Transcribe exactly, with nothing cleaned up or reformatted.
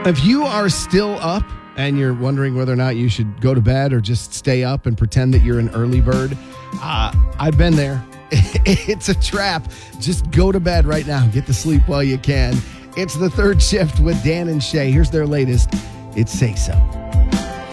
If you are still up and you're wondering whether or not you should go to bed or just stay up and pretend that you're an early bird, uh, I've been there. It's a trap. Just go to bed right now. Get to sleep while you can. It's the third shift with Dan and Shay. Here's their latest. It's Say So.